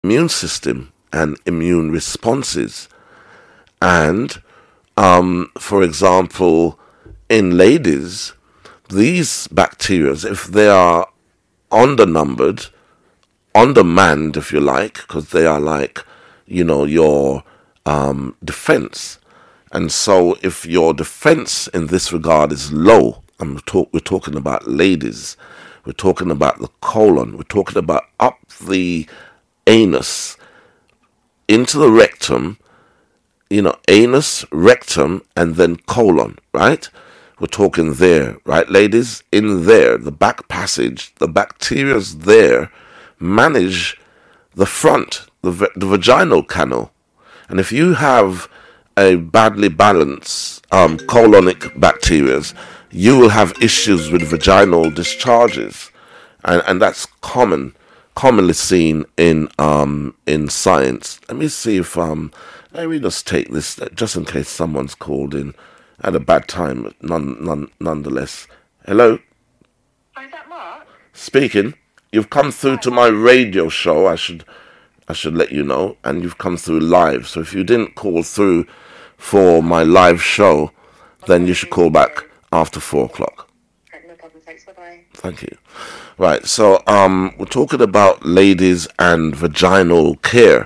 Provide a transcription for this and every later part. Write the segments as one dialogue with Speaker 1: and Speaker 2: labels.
Speaker 1: immune system and immune responses. And, for example, in ladies, these bacteria, if they are undernumbered, undermanned, if you like, because they are like, your defense. And so if your defense in this regard is low, and we're talking about ladies, we're talking about the colon, we're talking about up the anus into the rectum, anus, rectum, and then colon, right? We're talking there, right, ladies? In there, the back passage, the bacteria's there manage the front, the vaginal canal. And if you have a badly balanced colonic bacteria, you will have issues with vaginal discharges. And that's commonly seen in science. Let me see if let me just take this just in case someone's called in at a bad time. Nonetheless, hello.
Speaker 2: Hi, is that Mark?
Speaker 1: Speaking. You've come through to my radio show. I should let you know, and you've come through live. So if you didn't call through for my live show, then you should call back after 4:00.
Speaker 2: No problem. Thanks. Bye-bye.
Speaker 1: Thank you. Right, so we're talking about ladies and vaginal care.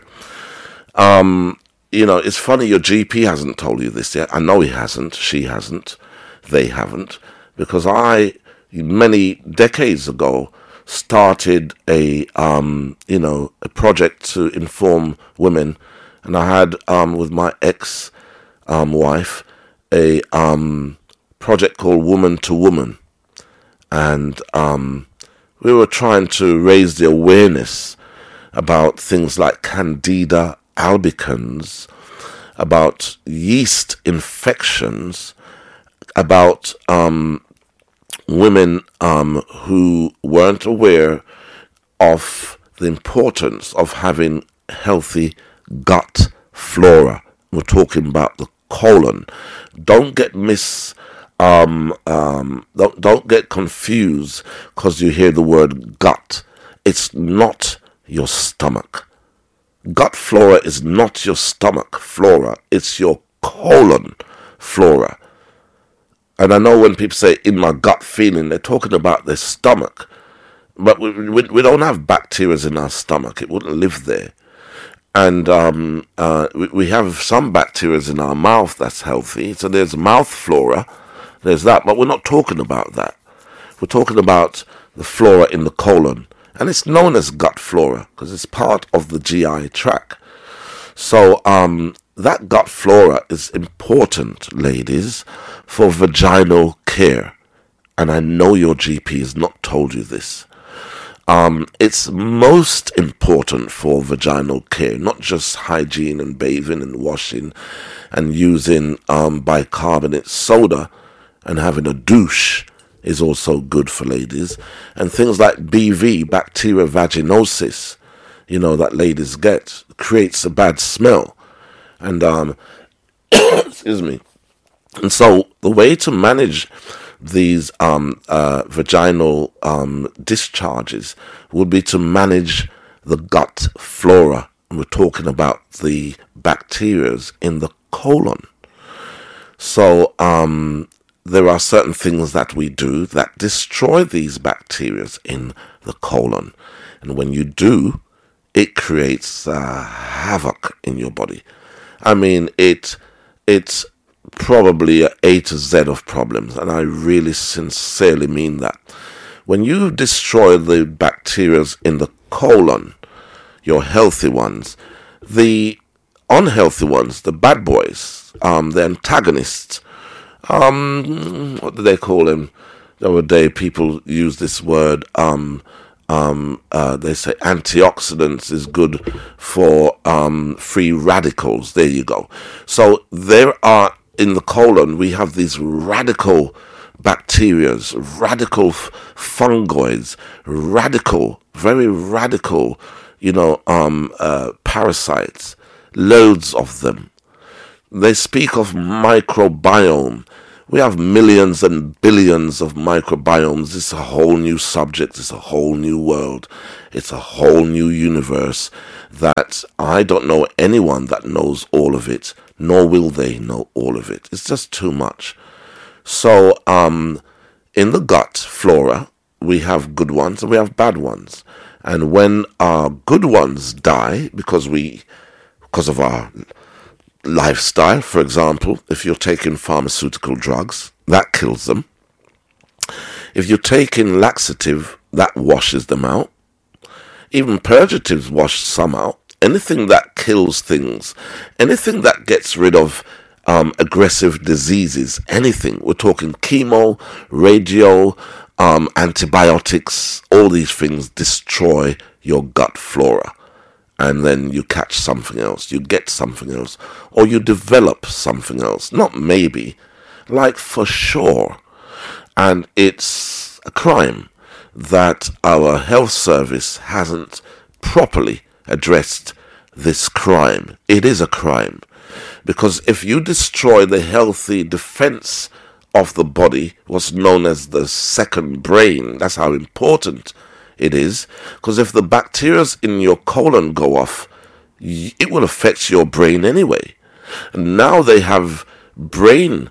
Speaker 1: It's funny your GP hasn't told you this yet. I know he hasn't, she hasn't, they haven't, because I, many decades ago, started a project to inform women, and I had with my ex wife a project called Woman to Woman. And we were trying to raise the awareness about things like Candida albicans, about yeast infections, about women who weren't aware of the importance of having healthy gut flora. We're talking about the colon. Don't get don't get confused because you hear the word gut. It's not your stomach. Gut flora is not your stomach flora. It's your colon flora. And I know when people say in my gut feeling, they're talking about their stomach. But we don't have bacteria in our stomach. It wouldn't live there. And we have some bacteria in our mouth that's healthy. So there's mouth flora. There's that. But we're not talking about that. We're talking about the flora in the colon. And it's known as gut flora because it's part of the GI tract. So that gut flora is important, ladies, for vaginal care. And I know your GP has not told you this. It's most important for vaginal care, not just hygiene and bathing and washing and using bicarbonate soda and having a douche is also good for ladies. And things like BV, bacteria vaginosis, that ladies get, creates a bad smell. And, excuse me. And so the way to manage these vaginal discharges would be to manage the gut flora. And we're talking about the bacteria in the colon. So there are certain things that we do that destroy these bacteria in the colon. And when you do, it creates havoc in your body. I mean, it's probably an A to Z of problems, and I really sincerely mean that. When you destroy the bacteria in the colon, your healthy ones, the unhealthy ones, the bad boys, the antagonists, what do they call them? The other day people use this word, they say antioxidants is good for free radicals. There you go. So there are, in the colon, we have these radical bacterias, radical fungoids, very radical, parasites, loads of them. They speak of microbiome. We have millions and billions of microbiomes. It's a whole new subject. It's a whole new world. It's a whole new universe that I don't know anyone that knows all of it, nor will they know all of it. It's just too much. So, in the gut flora, we have good ones and we have bad ones. And when our good ones die because of our lifestyle, for example, if you're taking pharmaceutical drugs, that kills them. If you're taking laxative, that washes them out. Even purgatives wash some out. Anything that kills things, anything that gets rid of aggressive diseases, anything. We're talking chemo, radio, antibiotics, all these things destroy your gut flora. And then you catch something else, you get something else, or you develop something else. Not maybe, like for sure. And it's a crime that our health service hasn't properly addressed this crime. It is a crime. Because if you destroy the healthy defense of the body, what's known as the second brain, that's how important it is. Because if the bacteria in your colon go off, it will affect your brain anyway. And now they have brain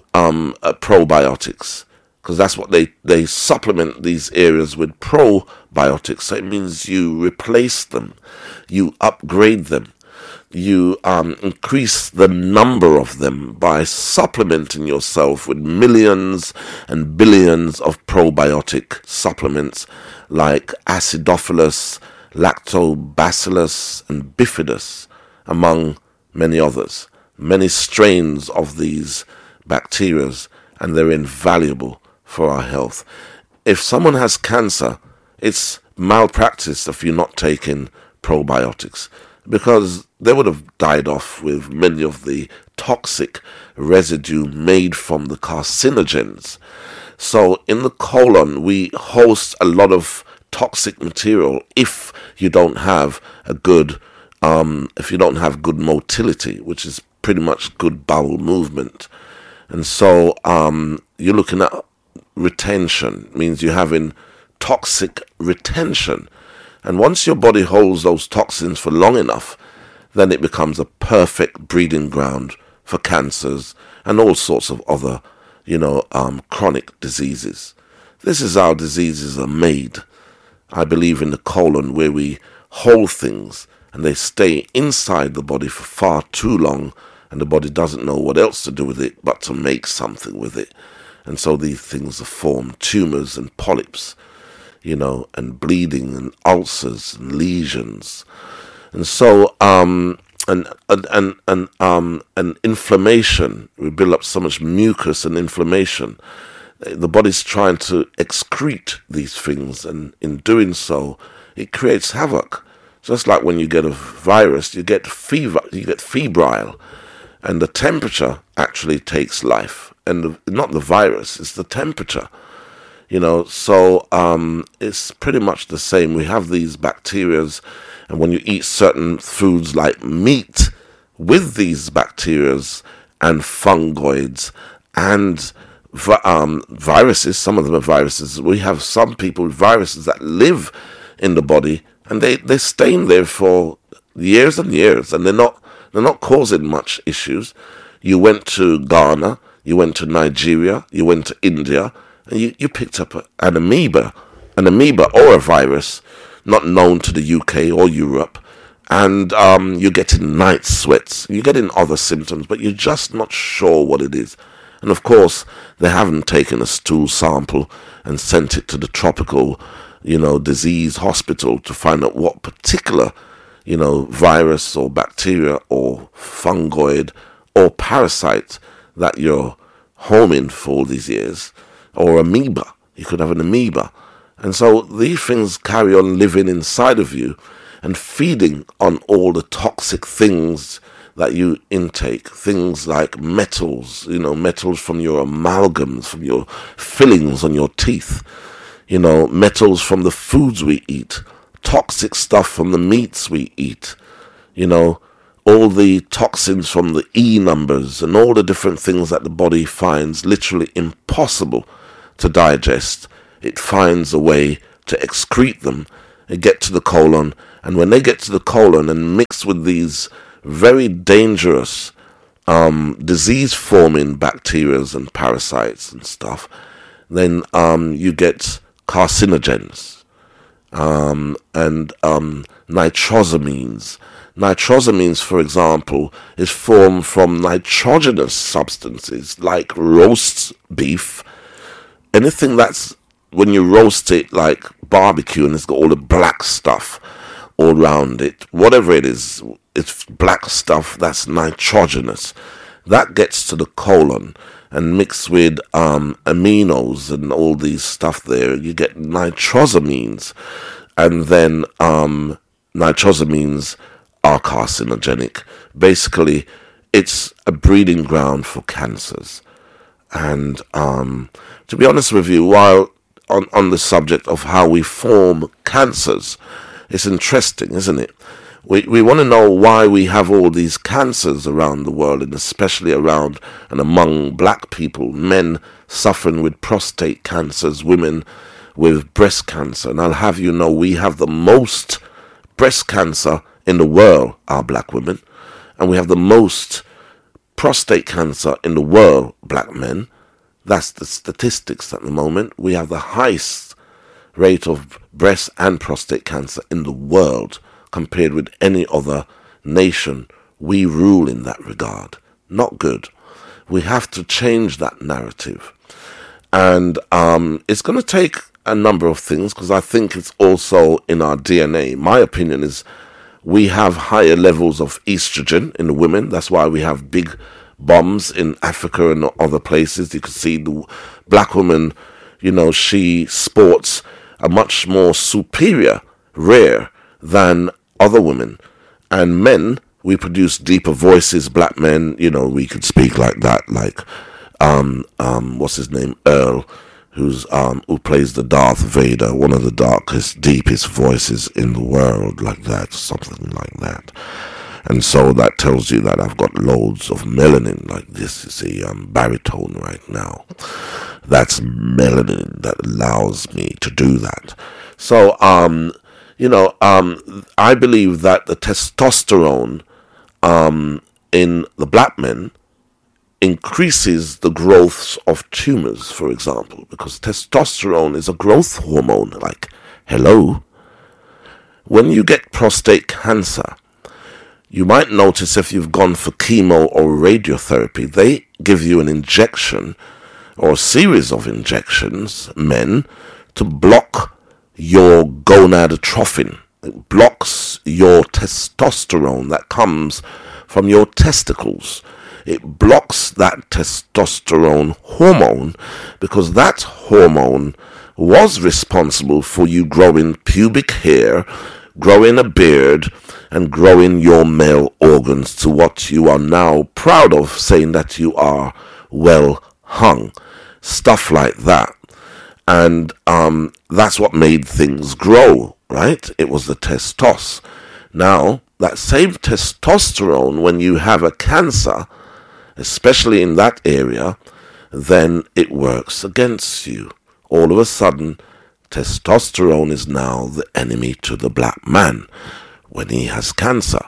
Speaker 1: probiotics, because that's what they supplement these areas with probiotics. So it means you replace them, you upgrade them, you increase the number of them by supplementing yourself with millions and billions of probiotic supplements like Acidophilus, Lactobacillus, and Bifidus, among many others. Many strains of these bacteria, and they're invaluable for our health. If someone has cancer, it's malpractice if you're not taking probiotics, because they would have died off with many of the toxic residue made from the carcinogens. So in the colon, we host a lot of toxic material if you don't have a good, if you don't have good motility, which is pretty much good bowel movement. And so you're looking at retention, means you're having toxic retention. And once your body holds those toxins for long enough, then it becomes a perfect breeding ground for cancers and all sorts of other, chronic diseases. This is how diseases are made. I believe in the colon, where we hold things and they stay inside the body for far too long, and the body doesn't know what else to do with it but to make something with it. And so these things are formed, tumors and polyps, and bleeding and ulcers and lesions. And so and inflammation, we build up so much mucus and inflammation. The body's trying to excrete these things, and in doing so, it creates havoc. Just like when you get a virus, you get fever, you get febrile, and the temperature actually takes life. And not the virus, it's the temperature. So it's pretty much the same. We have these bacterias, and when you eat certain foods like meat with these bacterias and fungoids and viruses, some of them are viruses. We have some people with viruses that live in the body, and they stay in there for years and years, and they're not causing much issues. You went to Ghana, you went to Nigeria, you went to India, and you picked up an amoeba or a virus not known to the UK or Europe, and you're getting night sweats, you're getting other symptoms, but you're just not sure what it is. And of course, they haven't taken a stool sample and sent it to the tropical, disease hospital to find out what particular, virus or bacteria or fungoid or parasite that you're homing for all these years, or amoeba. You could have an amoeba. And so these things carry on living inside of you and feeding on all the toxic things that you intake. Things like metals, metals from your amalgams, from your fillings on your teeth, metals from the foods we eat, toxic stuff from the meats we eat, all the toxins from the E numbers and all the different things that the body finds literally impossible to digest, it finds a way to excrete them and get to the colon. And when they get to the colon and mix with these very dangerous disease-forming bacteria and parasites and stuff, then you get carcinogens and nitrosamines. Nitrosamines, for example, is formed from nitrogenous substances like roast beef. Anything that's, when you roast it like barbecue and it's got all the black stuff all around it, whatever it is, it's black stuff that's nitrogenous. That gets to the colon and mixed with aminos and all these stuff there, you get nitrosamines. And then nitrosamines are carcinogenic. Basically, it's a breeding ground for cancers. And to be honest with you, while on the subject of how we form cancers, it's interesting, isn't it? We want to know why we have all these cancers around the world, and especially around and among black people, men suffering with prostate cancers, women with breast cancer. And I'll have you know, we have the most breast cancer in the world, our black women, and we have the most prostate cancer in the world, black men. That's the statistics at the moment. We have the highest rate of breast and prostate cancer in the world compared with any other nation. We rule in that regard. Not good. We have to change that narrative. And it's going to take a number of things, because I think it's also in our DNA. My opinion is we have higher levels of estrogen in the women. That's why we have big bombs in Africa and other places. You can see the black woman, you know, she sports a much more superior rare than other women. And men, we produce deeper voices. Black men, you know, we could speak like that, like what's his name, Earl, who plays the Darth Vader, one of the darkest, deepest voices in the world, like that, something like that. And so that tells you that I've got loads of melanin like this. You see, I'm baritone right now. That's melanin that allows me to do that. So, you know, I believe that the testosterone in the black men increases the growths of tumors, for example, because testosterone is a growth hormone. Like, hello? When you get prostate cancer, you might notice if you've gone for chemo or radiotherapy, they give you an injection or a series of injections, men, to block your gonadotrophin. It blocks your testosterone that comes from your testicles. It blocks that testosterone hormone because that hormone was responsible for you growing pubic hair, growing a beard, and growing your male organs to what you are now proud of, saying that you are well hung. Stuff like that. And that's what made things grow, right? It was the testos. Now, that same testosterone, when you have a cancer, especially in that area, then it works against you. All of a sudden, testosterone is now the enemy to the black man when he has cancer,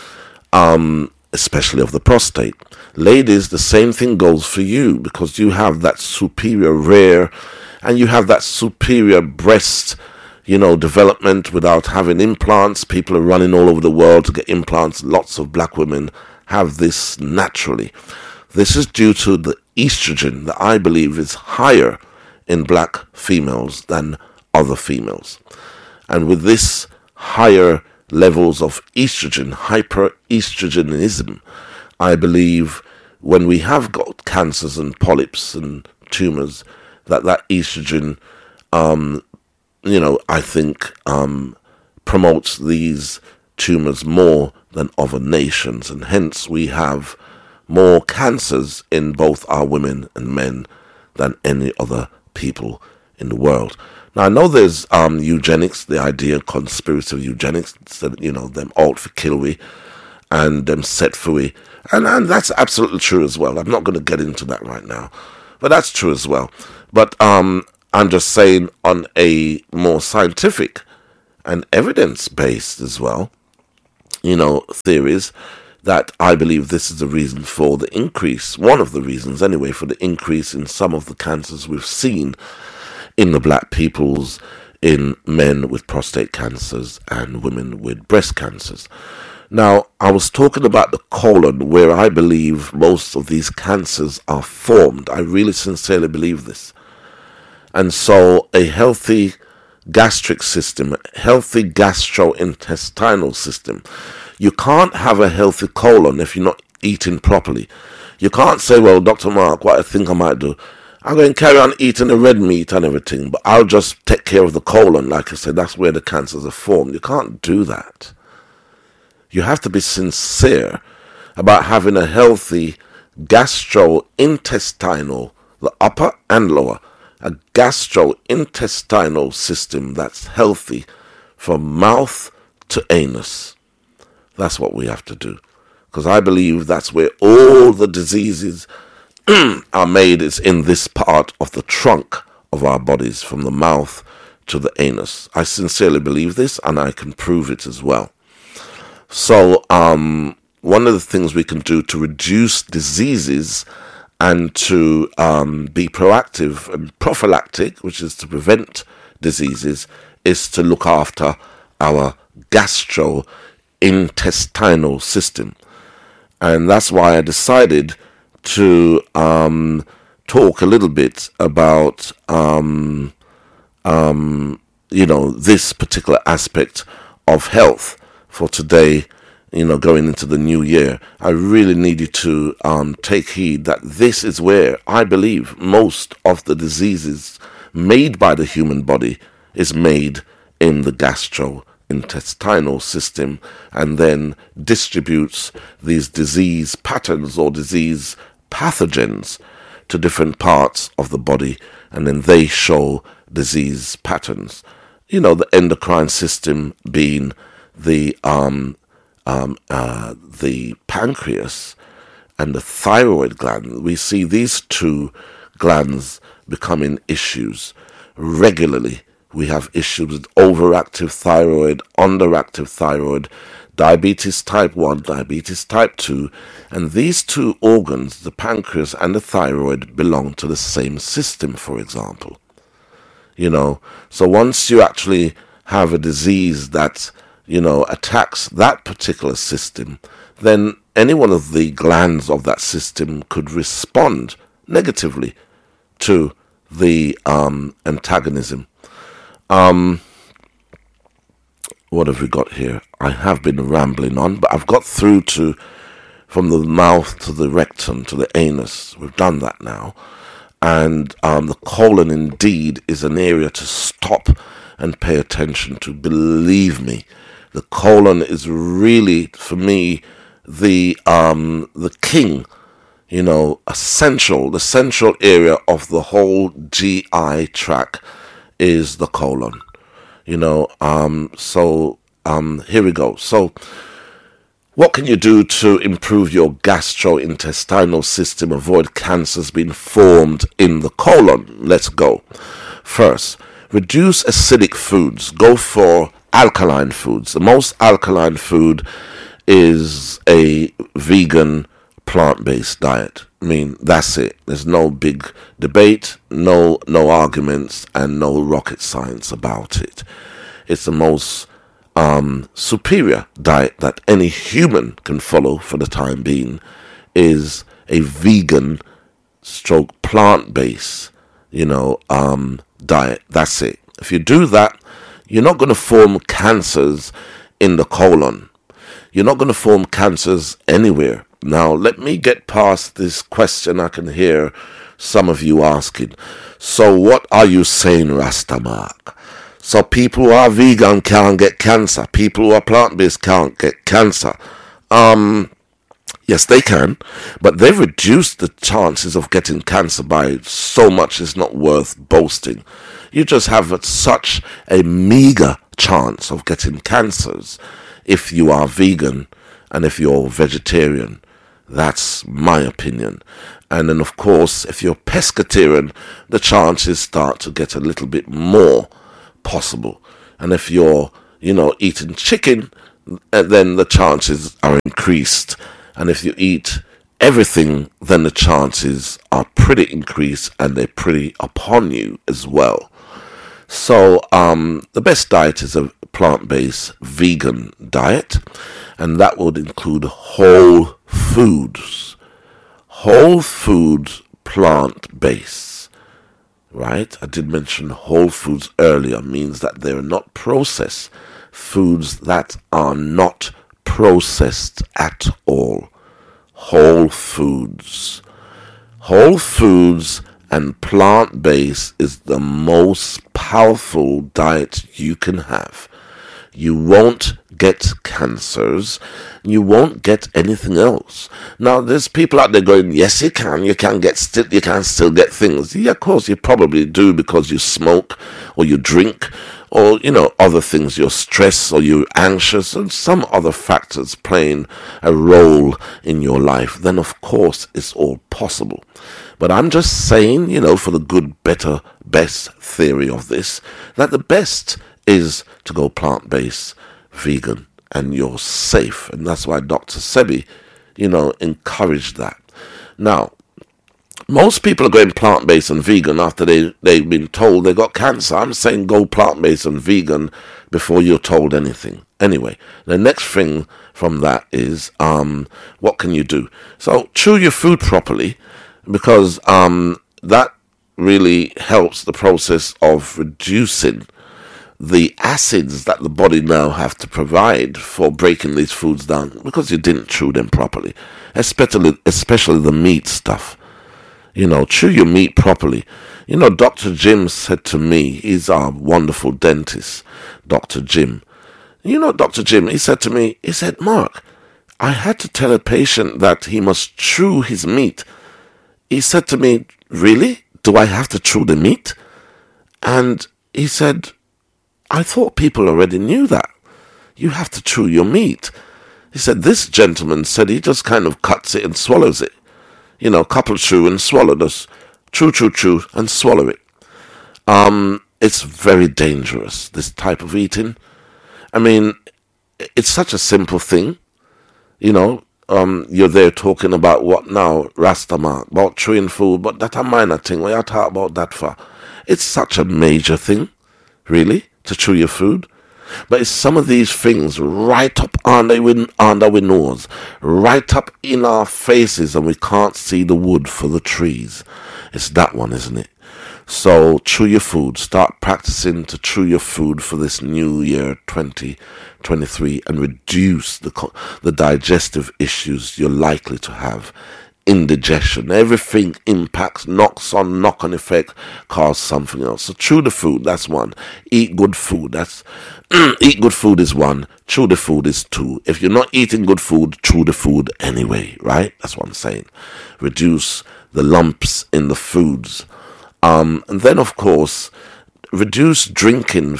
Speaker 1: especially of the prostate. Ladies, the same thing goes for you, because you have that superior rare and you have that superior breast, you know, development without having implants. People are running all over the world to get implants. Lots of black women have this naturally. This is due to the estrogen that I believe is higher in black females than other females. And with this higher levels of estrogen, hyperestrogenism, I believe when we have got cancers and polyps and tumors, that estrogen, you know, I think promotes these tumors more than other nations, and hence we have more cancers in both our women and men than any other people in the world. Now, I know there's eugenics, the idea, conspiracy of eugenics, you know, them out for kill we, and them set free. And that's absolutely true as well. I'm not going to get into that right now, but that's true as well. But I'm just saying on a more scientific and evidence-based as well, theories, that I believe this is the reason for the increase, one of the reasons anyway, for the increase in some of the cancers we've seen in the black peoples, in men with prostate cancers and women with breast cancers. Now, I was talking about the colon, where I believe most of these cancers are formed. I really sincerely believe this. And so a healthy gastric system, a healthy gastrointestinal system. You can't have a healthy colon if you're not eating properly. You can't say, well, Dr. Mark, what I think I might do, I'm going to carry on eating the red meat and everything, but I'll just take care of the colon. Like I said, that's where the cancers are formed. You can't do that. You have to be sincere about having a healthy gastrointestinal, the upper and lower, a gastrointestinal system that's healthy from mouth to anus. That's what we have to do. Because I believe that's where all the diseases are made, is in this part of the trunk of our bodies, from the mouth to the anus. I sincerely believe this, and I can prove it as well. So one of the things we can do to reduce diseases and to be proactive and prophylactic, which is to prevent diseases, is to look after our gastrointestinal system. And that's why I decided to talk a little bit about this particular aspect of health for today, going into the new year. I really need you to take heed that this is where I believe most of the diseases made by the human body is made in the gastrointestinal system, and then distributes these disease patterns or disease pathogens to different parts of the body, and then they show disease patterns. The endocrine system being the pancreas and the thyroid gland. We see these two glands becoming issues regularly. We have issues with overactive thyroid, underactive thyroid, diabetes type 1, diabetes type 2, and these two organs, the pancreas and the thyroid, belong to the same system, for example. So once you actually have a disease that, attacks that particular system, then any one of the glands of that system could respond negatively to the antagonism. What have we got here? I have been rambling on, but I've got through to from the mouth to the rectum to the anus. We've done that now. And the colon indeed is an area to stop and pay attention to. Believe me, the colon is really, for me, the king, essential. The central area of the whole GI tract is the colon. So here we go. So what can you do to improve your gastrointestinal system, avoid cancers being formed in the colon? Let's go. First, reduce acidic foods. Go for alkaline foods. The most alkaline food is a vegan plant-based diet. I mean, that's it. There's no big debate, no arguments, and no rocket science about it. It's the most superior diet that any human can follow for the time being, is a vegan stroke plant-based, diet. That's it. If you do that, you're not going to form cancers in the colon. You're not going to form cancers anywhere. Now, let me get past this question I can hear some of you asking. So what are you saying, Rastamark? So people who are vegan can't get cancer. People who are plant-based can't get cancer. Yes, they can, but they've reduced the chances of getting cancer by so much it's not worth boasting. You just have such a meager chance of getting cancers if you are vegan And if you're vegetarian, that's my opinion. And then, of course, if you're pescatarian, the chances start to get a little bit more possible. And if you're, eating chicken, then the chances are increased. And if you eat everything, then the chances are pretty increased, and they're pretty upon you as well. So the best diet is a plant-based vegan diet, and that would include whole foods. Whole foods, plant-based, right? I did mention whole foods earlier, means that they're not processed. Foods that are not processed at all. Whole foods. Whole foods and plant-based is the most powerful diet you can have. You won't get cancers. You won't get anything else. Now, there's people out there going, yes, you can. You can still get things. Yeah, of course, you probably do, because you smoke or you drink or, other things. You're stressed or you're anxious, and some other factors playing a role in your life. Then, of course, it's all possible. But I'm just saying, for the good, better, best theory of this, that the best is to go plant-based, vegan, and you're safe. And that's why Dr. Sebi, encouraged that. Now, most people are going plant-based and vegan after they've been told they got cancer. I'm saying go plant-based and vegan before you're told anything. Anyway, the next thing from that is, what can you do? So chew your food properly, because that really helps the process of reducing the acids that the body now have to provide for breaking these foods down, because you didn't chew them properly, especially the meat stuff. Chew your meat properly. Dr. Jim said to me, he's our wonderful dentist, Dr. Jim. Dr. Jim, he said to me, Mark, I had to tell a patient that he must chew his meat. He said to me, really? Do I have to chew the meat? And he said, I thought people already knew that. You have to chew your meat. He said, this gentleman said he just kind of cuts it and swallows it. Couple chew and swallow this. Chew, and swallow it. It's very dangerous, this type of eating. I mean, it's such a simple thing. You're there talking about what now, Rastaman, about chewing food, but that's a minor thing. What you talk about that for? It's such a major thing, really, to chew your food. But it's some of these things right up under our nose, right up in our faces, and we can't see the wood for the trees. It's that one, isn't it? So chew your food. Start practicing to chew your food for this new year 2023, and reduce the digestive issues you're likely to have. Indigestion, everything impacts, knock-on effect, cause something else. So chew the food, that's one. Eat good food, eat good food is one. Chew the food is two. If you're not eating good food, chew the food anyway, right? That's what I'm saying. Reduce the lumps in the foods. And then, of course, reduce drinking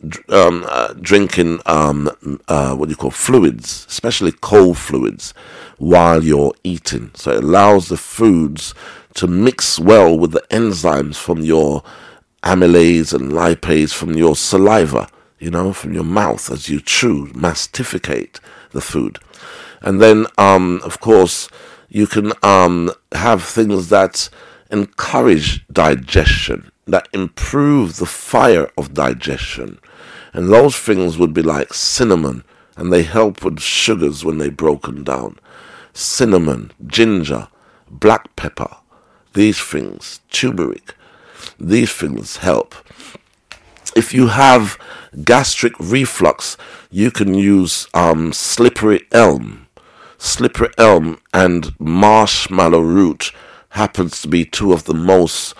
Speaker 1: fluids, especially cold fluids, while you're eating. So it allows the foods to mix well with the enzymes from your amylase and lipase from your saliva, from your mouth as you chew, mastificate the food. And then, of course, you can have things that encourage digestion, that improve the fire of digestion. And those things would be like cinnamon, and they help with sugars when they're broken down. Cinnamon, ginger, black pepper, these things, turmeric, these things help. If you have gastric reflux, you can use slippery elm. Slippery elm and marshmallow root happens to be two of the most,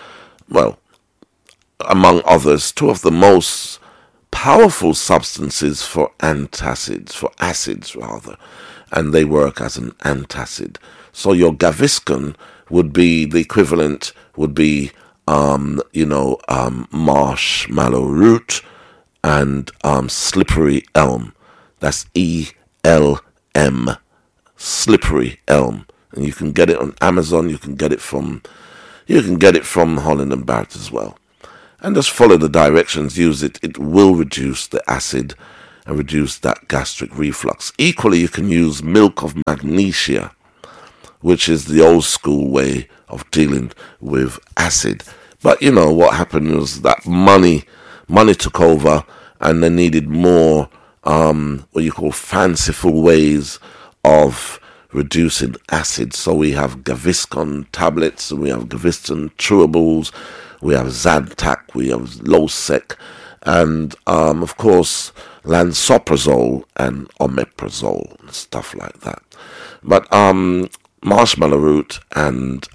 Speaker 1: among others, two of the most powerful substances for antacids, for acids rather, and they work as an antacid. So your Gaviscon would be, the equivalent would be, marshmallow root and slippery elm. That's ELM. slippery elm, and you can get it on Amazon. You can get it from Holland and Barrett as well. And just follow the directions. Use it. It will reduce the acid and reduce that gastric reflux. Equally, you can use milk of magnesia, which is the old school way of dealing with acid. But you know what happened was that money took over, and they needed more what you call fanciful ways of reducing acid. So we have Gaviscon tablets, and we have Gaviscon chewables, we have Zantac, we have Losec, and of course lansoprazole and omeprazole and stuff like that. But marshmallow root and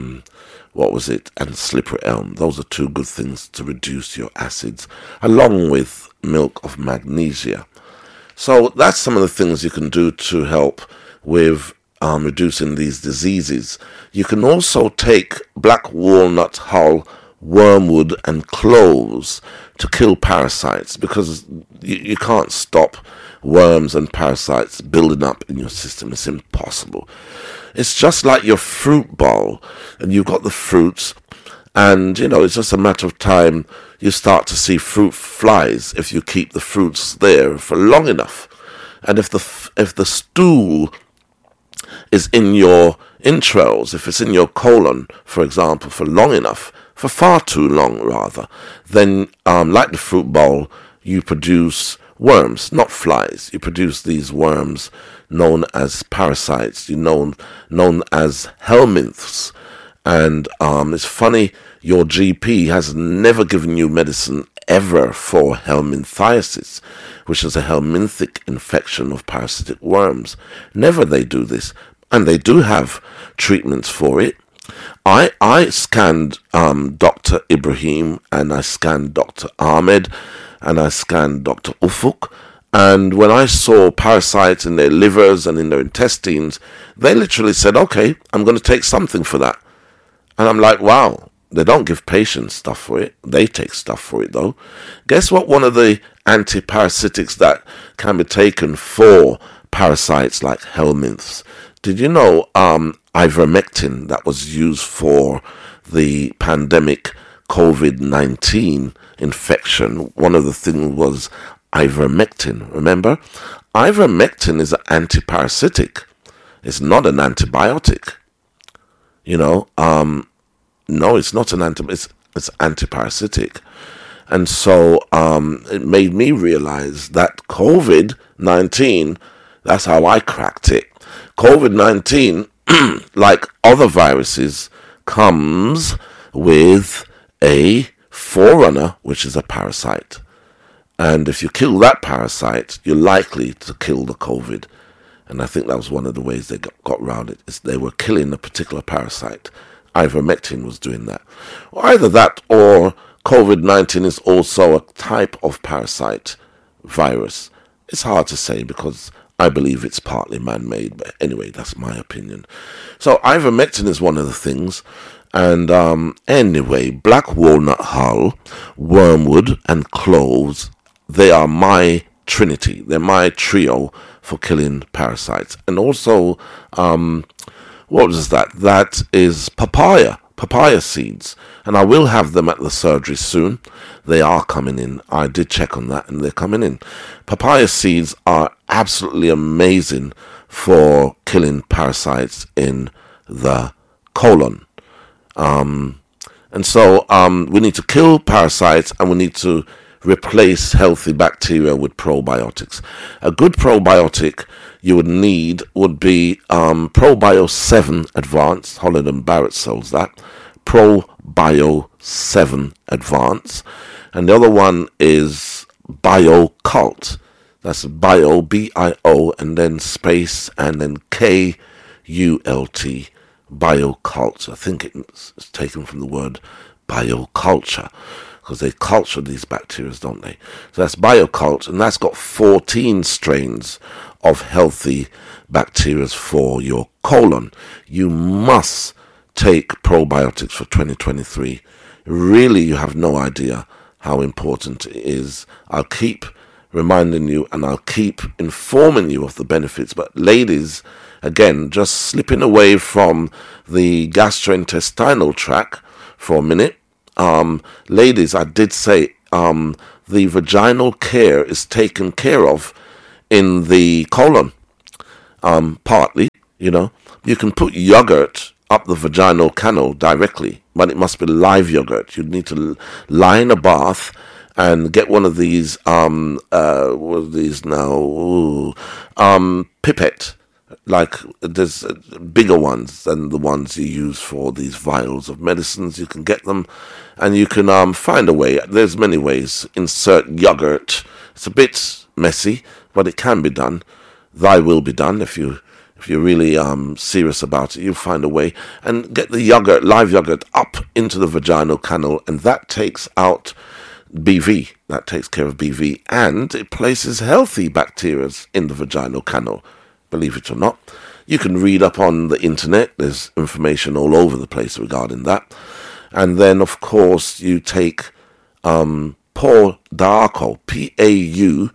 Speaker 1: and slippery elm, those are two good things to reduce your acids, along with milk of magnesia. So that's some of the things you can do to help with reducing these diseases. You can also take black walnut hull, wormwood and cloves to kill parasites, because you can't stop worms and parasites building up in your system. It's impossible. It's just like your fruit bowl, and you've got the fruits, and it's just a matter of time you start to see fruit flies if you keep the fruits there for long enough. And if the stool is in your entrails, if it's in your colon, for example, for long enough, for far too long rather, then like the fruit bowl, you produce worms, not flies. You produce these worms known as parasites, known as helminths. And it's funny, your GP has never given you medicine ever for helminthiasis, which is a helminthic infection of parasitic worms. Never they do this. And they do have treatments for it. I scanned Dr. Ibrahim, and I scanned Dr. Ahmed, and I scanned Dr. Ufuk, and when I saw parasites in their livers and in their intestines, they literally said, okay, I'm going to take something for that. And I'm like, wow, they don't give patients stuff for it. They take stuff for it, though. Guess what? One of the antiparasitics that can be taken for parasites like helminths. Did you know ivermectin, that was used for the pandemic COVID-19 infection? One of the things was ivermectin, remember? Ivermectin is an antiparasitic. It's not an antibiotic. No, it's not an antibiotic. It's antiparasitic. And so it made me realize that COVID-19, that's how I cracked it. COVID-19, like other viruses, comes with a forerunner, which is a parasite. And if you kill that parasite, you're likely to kill the COVID. And I think that was one of the ways they got around it, is they were killing a particular parasite. Ivermectin was doing that. Or either that, or COVID-19 is also a type of parasite virus. It's hard to say because I believe it's partly man-made, but anyway, that's my opinion. So ivermectin is one of the things. And anyway, black walnut hull, wormwood, and cloves, they are my trinity. They're my trio for killing parasites. And also, what was that? That is papaya seeds. And I will have them at the surgery soon. They are coming in. I did check on that, and they're coming in. Papaya seeds are absolutely amazing for killing parasites in the colon. And so we need to kill parasites, and we need to replace healthy bacteria with probiotics. A good probiotic you would need would be ProBio 7 Advanced. Holland and Barrett sells that. ProBio 7 Advanced. And the other one is BioCult. That's Bio, B-I-O, and then space, and then K-U-L-T. BioCult. I think it's taken from the word bioculture, because they culture these bacteria, don't they? So that's BioCult, and that's got 14 strains of healthy bacteria for your colon. You must take probiotics for 2023. Really, you have no idea how important it is. I'll keep reminding you, and I'll keep informing you of the benefits. But ladies, again, just slipping away from the gastrointestinal tract for a minute. Ladies, I did say the vaginal care is taken care of in the colon, partly. You can put yogurt up the vaginal canal directly, but it must be live yogurt. You'd need to lie in a bath and get one of these, what are these now? Pipette. Like, there's bigger ones than the ones you use for these vials of medicines. You can get them, and you can find a way. There's many ways. Insert yogurt. It's a bit messy, but it can be done. Thy will be done. If you're really serious about it, you'll find a way. And get the yogurt, live yogurt, up into the vaginal canal, and that takes out BV. That takes care of BV, and it places healthy bacteria in the vaginal canal. Believe it or not. You can read up on the internet. There's information all over the place regarding that. And then, of course, you take Pau d'Arco, P-A-U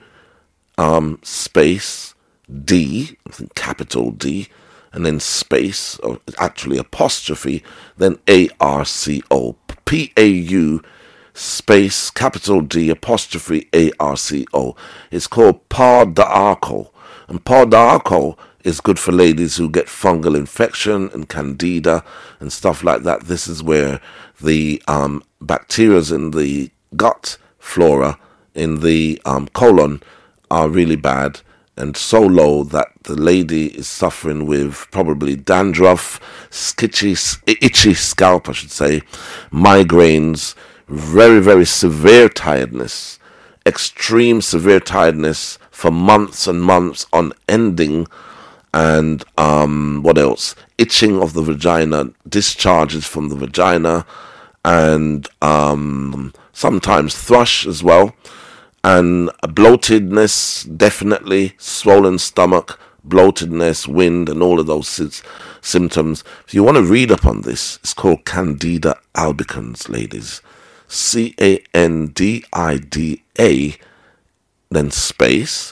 Speaker 1: space D, I think capital D, and then space, or actually apostrophe, then A-R-C-O. P-A-U space capital D apostrophe A-R-C-O. It's called Pau d'Arco. And Pau d'Arco is good for ladies who get fungal infection and candida and stuff like that. This is where the bacteria in the gut flora, in the colon, are really bad and so low that the lady is suffering with probably dandruff, itchy scalp, I should say, migraines, very, very severe tiredness, extreme severe tiredness for months and months on ending, and what else? Itching of the vagina, discharges from the vagina, and sometimes thrush as well, and bloatedness, definitely, swollen stomach, bloatedness, wind, and all of those symptoms. If you want to read up on this, it's called Candida albicans, ladies. C-A-N-D-I-D-A, then space,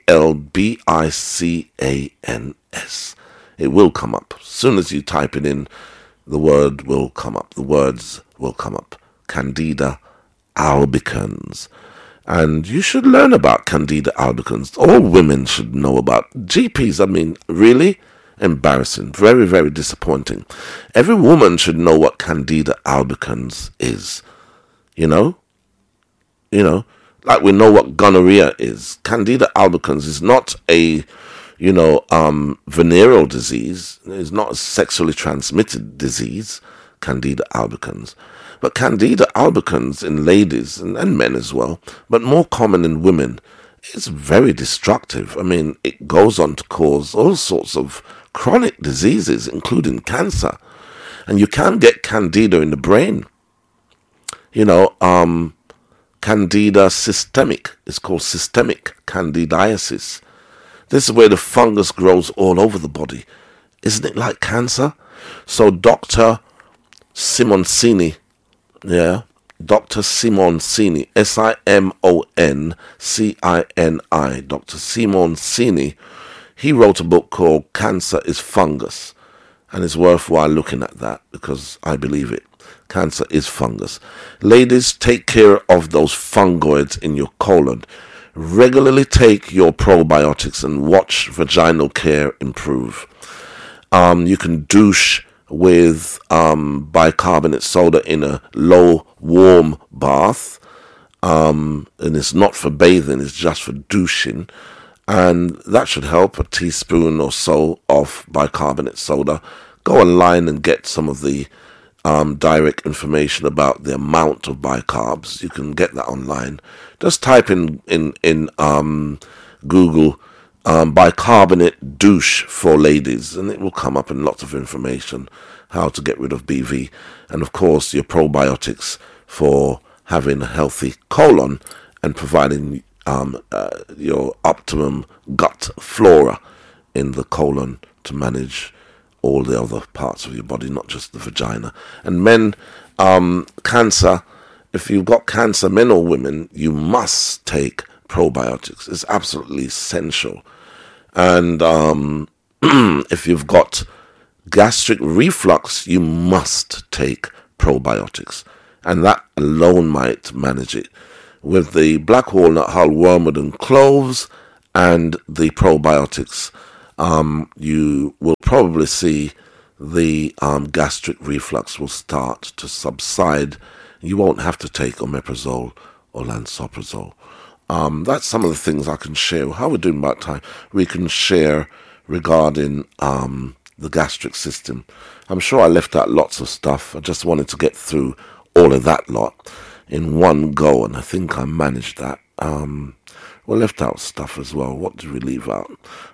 Speaker 1: A-L-B-I-C-A-N-S. It will come up. As soon as you type it in, the word will come up. The words will come up. Candida albicans. And you should learn about Candida albicans. All women should know about. GPs, I mean, really embarrassing. Very, very disappointing. Every woman should know what Candida albicans is. You know, like we know what gonorrhea is. Candida albicans is not a, venereal disease. It's not a sexually transmitted disease, Candida albicans. But Candida albicans in ladies and men as well, but more common in women, is very destructive. I mean, it goes on to cause all sorts of chronic diseases, including cancer. And you can get Candida in the brain. Candida systemic. It's called systemic candidiasis. This is where the fungus grows all over the body. Isn't it like cancer? So Dr. Simoncini, Dr. Simoncini, S-I-M-O-N-C-I-N-I, Dr. Simoncini, he wrote a book called Cancer is Fungus. And it's worthwhile looking at that because I believe it. Cancer is fungus. Ladies, take care of those fungoids in your colon. Regularly take your probiotics and watch vaginal care improve. You can douche with bicarbonate soda in a low warm bath. And it's not for bathing, it's just for douching. And that should help. A teaspoon or so of bicarbonate soda. Go online and get some of the direct information about the amount of bicarbs. You can get that online. Just type in Google bicarbonate douche for ladies, and it will come up in lots of information how to get rid of BV, and of course your probiotics for having a healthy colon and providing your optimum gut flora in the colon to manage all the other parts of your body, not just the vagina. And men, cancer, if you've got cancer, men or women, you must take probiotics. It's absolutely essential. And if you've got gastric reflux, you must take probiotics. And that alone might manage it. With the black walnut hull, wormwood and cloves and the probiotics, you will probably see the gastric reflux will start to subside. You won't have to take omeprazole or lansoprazole. That's some of the things I can share. How we're doing about time, we can share regarding the gastric system. I'm sure I left out lots of stuff. I just wanted to get through all of that lot in one go, and I think I managed that. We left out stuff as well. What did we leave out?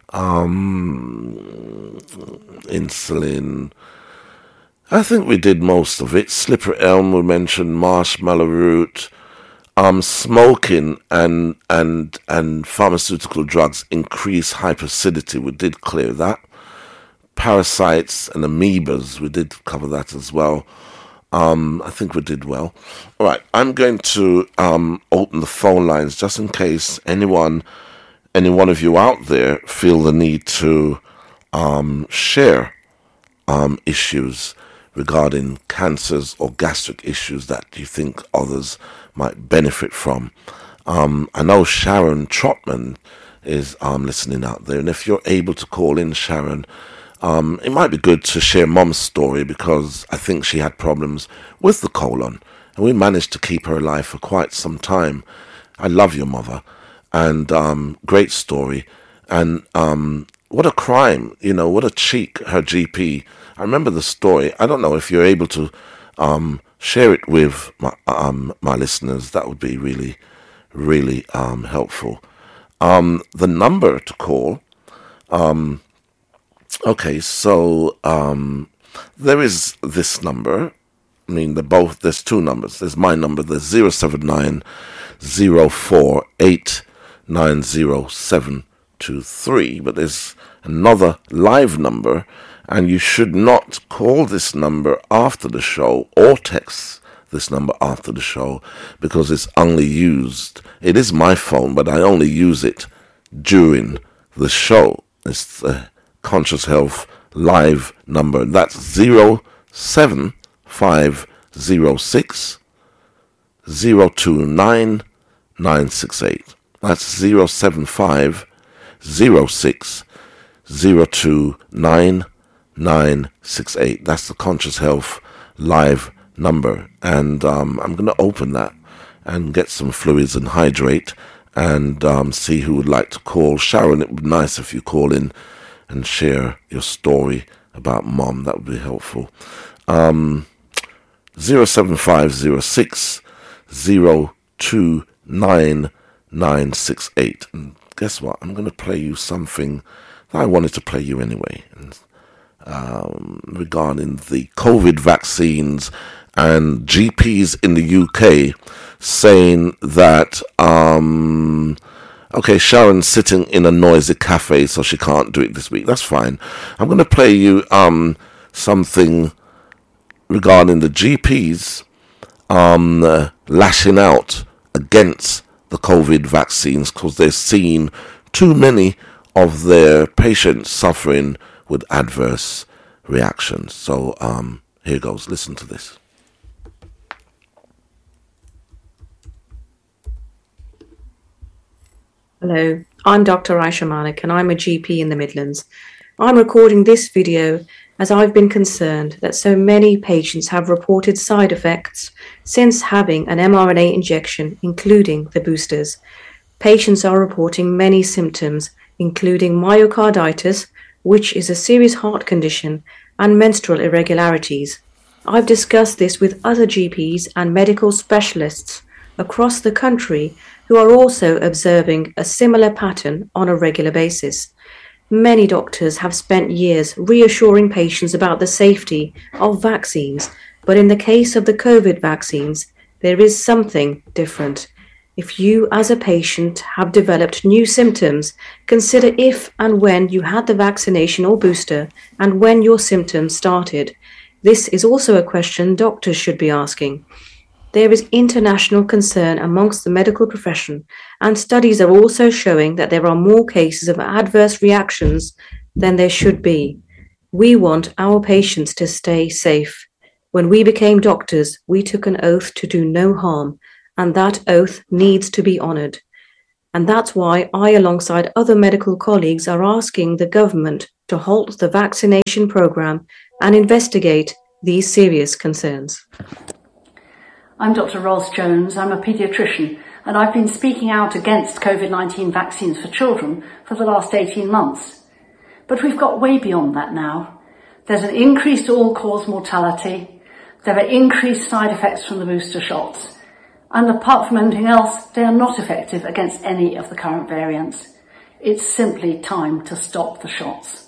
Speaker 1: Insulin. I think we did most of it. Slipper elm, we mentioned marshmallow root. Smoking and pharmaceutical drugs increase hyperacidity. We did clear that. Parasites and amoebas, we did cover that as well. I think we did well. All right, I'm going to open the phone lines just in case any one of you out there feel the need to share issues regarding cancers or gastric issues that you think others might benefit from. I know Sharon Trotman is listening out there, and if you're able to call in, Sharon, it might be good to share Mom's story, because I think she had problems with the colon, and we managed to keep her alive for quite some time. I love your mother, and great story, and what a crime, what a cheek, her GP. I remember the story. I don't know if you're able to share it with my listeners. That would be really, really helpful. The number to call. Okay, so there is this number. I mean, there's two numbers. There's my number. There's 079 048 90723. But there's another live number, and you should not call this number after the show or text this number after the show, because it's only used. It is my phone, but I only use it during the show. It's the Conscious Health live number. That's 07506 029 968. That's 07506 029 968. That's the Conscious Health live number. And I'm going to open that and get some fluids and hydrate and see who would like to call. Sharon, it would be nice if you call in and share your story about Mom. That would be helpful. 07506 029 968. And guess what? I'm going to play you something that I wanted to play you anyway. Regarding the COVID vaccines and GPs in the UK saying that, okay, Sharon's sitting in a noisy cafe, so she can't do it this week. That's fine. I'm going to play you something regarding the GPs lashing out against the COVID vaccines because they're seeing too many of their patients suffering with adverse reactions. So here goes. Listen to this.
Speaker 3: Hello, I'm Dr. Aisha Malik and I'm a GP in the Midlands. I'm recording this video as I've been concerned that so many patients have reported side effects since having an mRNA injection, including the boosters. Patients are reporting many symptoms, including myocarditis, which is a serious heart condition, and menstrual irregularities. I've discussed this with other GPs and medical specialists across the country who are also observing a similar pattern on a regular basis. Many doctors have spent years reassuring patients about the safety of vaccines, but in the case of the COVID vaccines, there is something different. If you as a patient have developed new symptoms, consider if and when you had the vaccination or booster and when your symptoms started. This is also a question doctors should be asking. There is international concern amongst the medical profession, and studies are also showing that there are more cases of adverse reactions than there should be. We want our patients to stay safe. When we became doctors, we took an oath to do no harm, and that oath needs to be honoured. And that's why I, alongside other medical colleagues, are asking the government to halt the vaccination programme and investigate these serious concerns.
Speaker 4: I'm Dr. Ros Jones. I'm a paediatrician, and I've been speaking out against COVID-19 vaccines for children for the last 18 months. But we've got way beyond that now. There's an increased all-cause mortality. There are increased side effects from the booster shots. And apart from anything else, they are not effective against any of the current variants. It's simply time to stop the shots.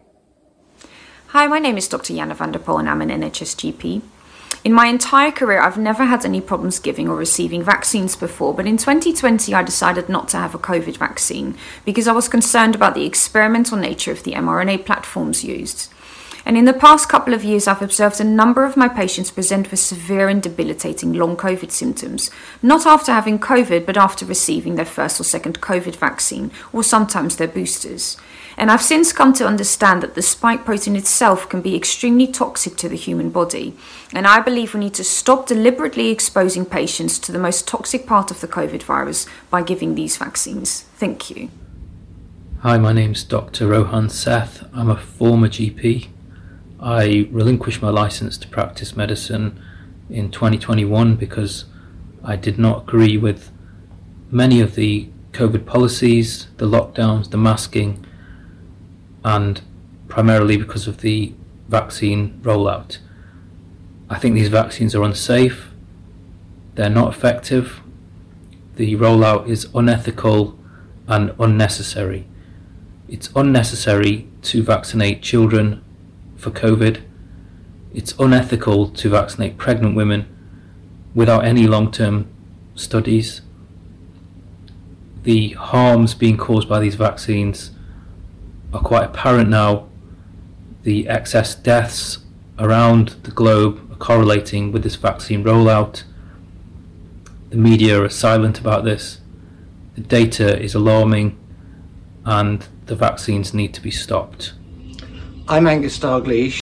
Speaker 5: Hi, my name is Dr. Jana van der Poel and I'm an NHS GP. In my entire career, I've never had any problems giving or receiving vaccines before, but in 2020 I decided not to have a COVID vaccine because I was concerned about the experimental nature of the mRNA platforms used. And in the past couple of years, I've observed a number of my patients present with severe and debilitating long COVID symptoms, not after having COVID, but after receiving their first or second COVID vaccine, or sometimes their boosters. And I've since come to understand that the spike protein itself can be extremely toxic to the human body. And I believe we need to stop deliberately exposing patients to the most toxic part of the COVID virus by giving these vaccines. Thank you.
Speaker 6: Hi, my name's Dr. Rohan Seth. I'm a former GP. I relinquished my license to practice medicine in 2021 because I did not agree with many of the COVID policies, the lockdowns, the masking, and primarily because of the vaccine rollout. I think these vaccines are unsafe, they're not effective, the rollout is unethical and unnecessary. It's unnecessary to vaccinate children for COVID. It's unethical to vaccinate pregnant women without any long-term studies. The harms being caused by these vaccines are quite apparent now. The excess deaths around the globe are correlating with this vaccine rollout. The media are silent about this. The data is alarming and the vaccines need to be stopped.
Speaker 7: I'm Angus Dalgleish.